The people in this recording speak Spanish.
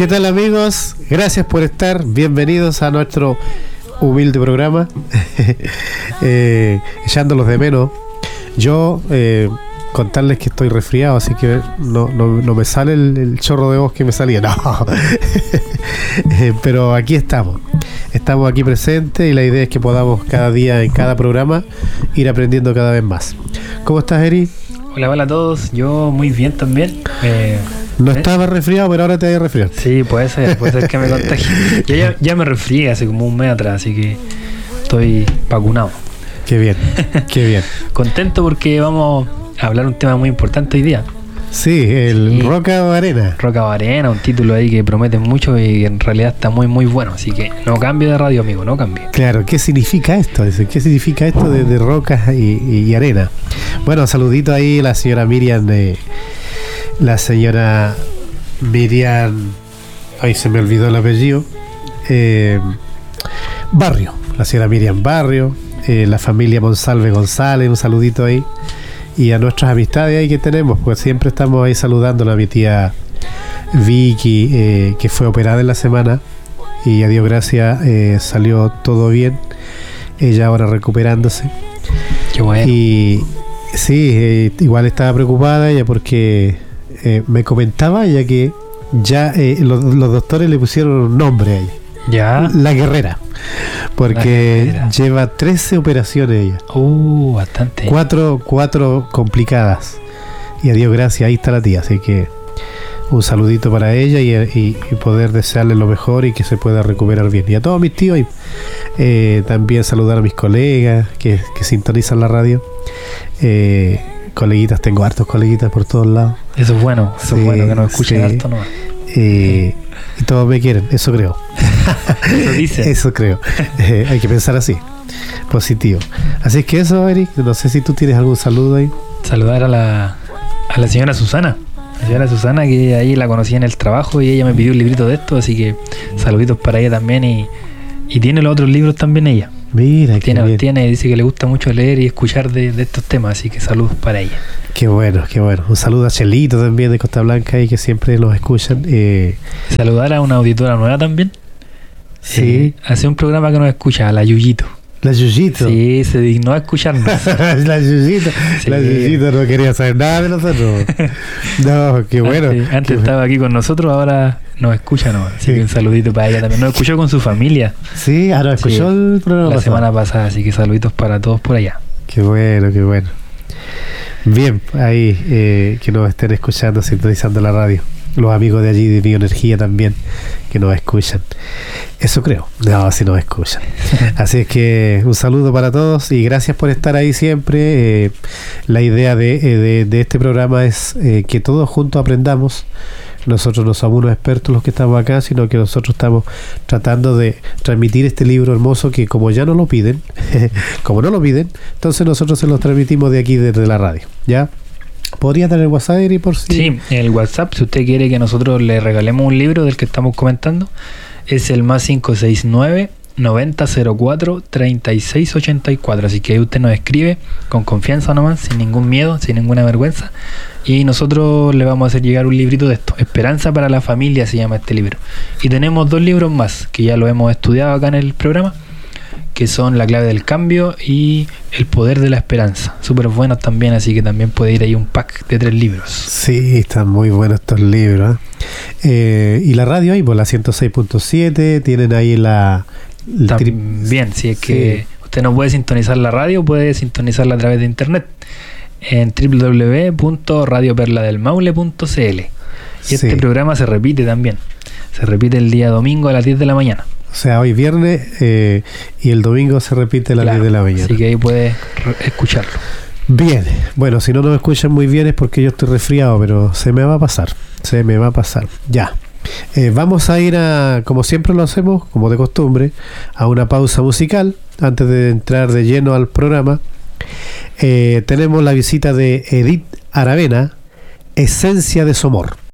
¿Qué tal, amigos? Gracias por estar. Bienvenidos a nuestro humilde programa. Echándolos de menos. Yo contarles que estoy resfriado, así que no me sale el chorro de voz que me salía. No. Pero aquí estamos. Estamos aquí presentes y la idea es que podamos cada día, en cada programa, ir aprendiendo cada vez más. ¿Cómo estás, Eri? Hola a todos. Yo muy bien también. No estaba resfriado, pero ahora te voy a resfriar. Sí, puede ser que me contagie. Yo ya me resfrié hace como un mes atrás, así que estoy vacunado. Qué bien, qué bien. Contento porque vamos a hablar un tema muy importante hoy día. Sí, Roca o Arena. Roca o Arena, un título ahí que promete mucho y en realidad está muy muy bueno. Así que no cambie de radio, amigo, no cambie. Claro, ¿qué significa esto? ¿Qué significa esto de rocas y arena? Bueno, saludito ahí a la señora Miriam. Ahí se me olvidó el apellido. Barrio, la señora Miriam Barrio, la familia Monsalve González, un saludito ahí. Y a nuestras amistades ahí que tenemos, pues siempre estamos ahí saludándola. A mi tía Vicky, que fue operada en la semana y a Dios gracias salió todo bien. Ella ahora recuperándose. Qué bueno. Y sí, igual estaba preocupada ella porque me comentaba ella que ya los doctores le pusieron un nombre a ella. Ya. La guerrera. Porque lleva 13 operaciones ella. Bastante. 4 complicadas. Y a Dios gracias, ahí está la tía. Así que un saludito para ella y poder desearle lo mejor y que se pueda recuperar bien. Y a todos mis tíos, también saludar a mis colegas que sintonizan la radio. Coleguitas, tengo hartos coleguitas por todos lados. Eso es bueno, que nos escuchen harto nomás. Y todos me quieren, eso creo. Eso dice. Eso creo. Hay que pensar así, positivo. Así es que eso, Eric, no sé si tú tienes algún saludo ahí. Saludar a la señora Susana. La señora Susana, que ahí la conocí en el trabajo y ella me pidió un librito de esto, así que saluditos para ella también. Y tiene los otros libros también ella. Mira, tiene, dice que le gusta mucho leer y escuchar de estos temas, así que saludos para ella. Qué bueno, qué bueno. Un saludo a Chelito también de Costa Blanca y que siempre nos escuchan. Saludar a una auditora nueva también. Sí. Hace un programa que nos escucha, a la Yuyito. La Yuyito. Sí, se dignó a escucharnos. La Yuyito. Sí. La Yuyito no quería saber nada de nosotros. No, qué bueno. Antes estaba aquí con nosotros, ahora nos escucha, ¿no? Así que un saludito para ella también. Nos escuchó con su familia. Sí, ahora escuchó el programa la semana pasada, así que saluditos para todos por allá. Qué bueno, qué bueno. Bien, ahí que nos estén escuchando, sintonizando la radio. Los amigos de allí de Bioenergía también, que nos escuchan. Eso creo. No, si nos escuchan. Así es que un saludo para todos y gracias por estar ahí siempre. La idea de este programa es que todos juntos aprendamos. Nosotros no somos unos expertos los que estamos acá, sino que nosotros estamos tratando de transmitir este libro hermoso que como ya no lo piden, entonces nosotros se los transmitimos de aquí desde la radio. ¿Ya? ¿Podría dar el WhatsApp, Eri, por si? Sí, el WhatsApp, si usted quiere que nosotros le regalemos un libro del que estamos comentando, es el más 569-9004-3684. Así que ahí usted nos escribe con confianza nomás, sin ningún miedo, sin ninguna vergüenza. Y nosotros le vamos a hacer llegar un librito de esto. Esperanza para la familia se llama este libro. Y tenemos 2 libros más, que ya lo hemos estudiado acá en el programa, que son La clave del cambio y El poder de la esperanza. Súper buenos también, así que también puede ir ahí un pack de 3 libros. Sí, están muy buenos estos libros. Y la radio ahí, por la 106.7, tienen ahí también, si es que usted no puede sintonizar la radio, puede sintonizarla a través de internet en www.radioperladelmaule.cl. Y este programa se repite también. Se repite el día domingo a las 10 de la mañana. O sea, hoy viernes y el domingo se repite a las 10 de la mañana. Así que ahí puede escucharlo. Bien, bueno, si no nos escuchan muy bien es porque yo estoy resfriado, pero se me va a pasar. Ya. Vamos a ir como siempre lo hacemos, como de costumbre, a una pausa musical antes de entrar de lleno al programa. Tenemos la visita de Edith Aravena, Esencia de su amor.